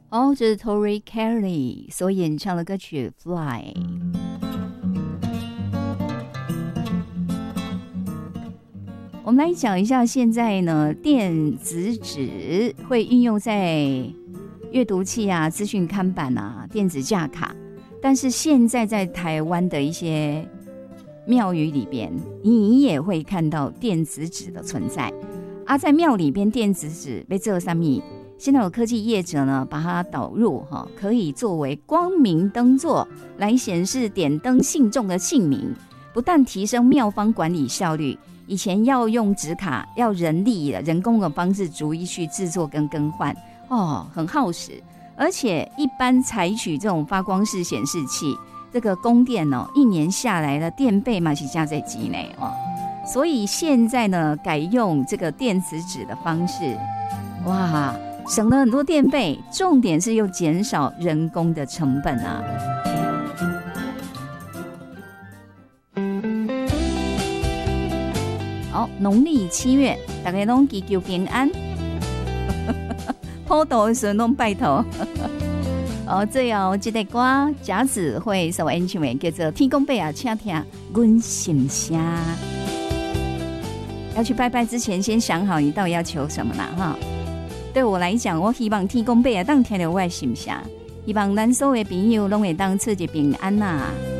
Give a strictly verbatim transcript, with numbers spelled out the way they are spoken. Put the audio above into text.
哦，这是 Tori Kelly 所演唱的歌曲《Fly》。我们来讲一下，现在呢，电子纸会运用在阅读器啊、资讯看板啊、电子架卡，但是现在在台湾的一些庙宇里边，你也会看到电子纸的存在。啊，在庙里边，电子纸被做什么？现在有科技业者呢，把它导入哈，可以作为光明灯座来显示点灯信众的姓名，不但提升庙方管理效率，以前要用纸卡，要人力人工的方式逐一去制作跟更换，哦，很耗时，而且一般采取这种发光式显示器，这个供电哦，一年下来的电费嘛是加在几呢哦。所以现在呢，改用这个电子纸的方式，哇，省了很多电费，重点是又减少人工的成本啊。好，农历七月，大家拢祈求平安，普渡的时候拢拜托。哦，最后这个歌，甲子会所演唱的叫做《天公伯啊，请听阮心声》。要去拜拜之前，先想好你到底要求什么啦哈。对我来讲，我希望天公伯啊当听到我的心声，希望咱所有的朋友拢会当出一平安呐、啊。